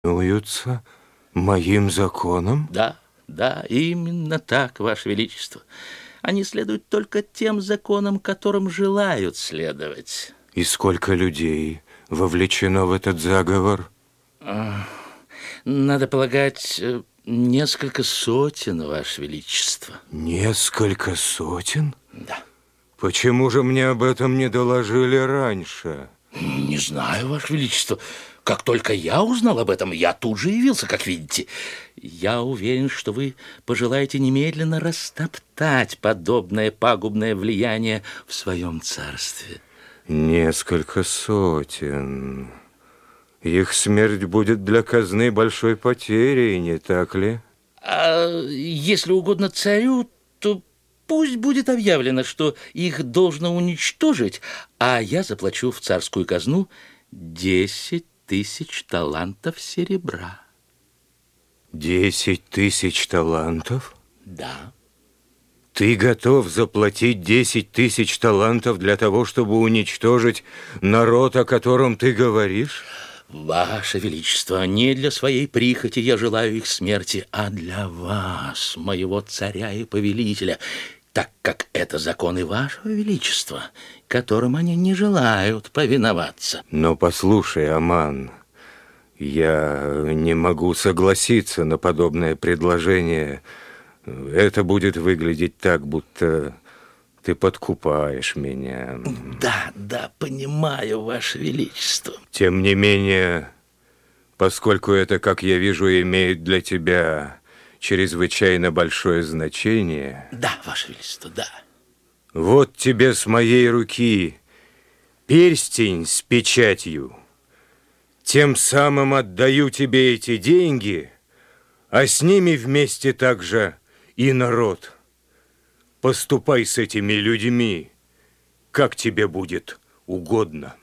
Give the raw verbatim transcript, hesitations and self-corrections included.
Повинуются моим законам? Да, да, именно так, Ваше Величество. Они следуют только тем законам, которым желают следовать. И сколько людей вовлечено в этот заговор? Надо полагать, несколько сотен, Ваше Величество. Несколько сотен? Да. Почему же мне об этом не доложили раньше? Не знаю, Ваше Величество. Как только я узнал об этом, я тут же явился, как видите. Я уверен, что вы пожелаете немедленно растоптать подобное пагубное влияние в своем царстве. Несколько сотен. Их смерть будет для казны большой потерей, не так ли? А если угодно царю, то пусть будет объявлено, что их должно уничтожить, а я заплачу в царскую казну десять тысяч талантов серебра. Десять тысяч талантов? Да. Ты готов заплатить десять тысяч талантов для того, чтобы уничтожить народ, о котором ты говоришь? Ваше Величество, не для своей прихоти я желаю их смерти, а для вас, моего царя и повелителя, так как это законы Вашего Величества, которым они не желают повиноваться. Но послушай, Аман, я не могу согласиться на подобное предложение. Это будет выглядеть так, будто ты подкупаешь меня. Да, да, понимаю, Ваше Величество. Тем не менее, поскольку это, как я вижу, имеет для тебя чрезвычайно большое значение... Да, Ваше Величество, да. Вот тебе с моей руки перстень с печатью. Тем самым отдаю тебе эти деньги, а с ними вместе также и народ. Поступай с этими людьми, как тебе будет угодно.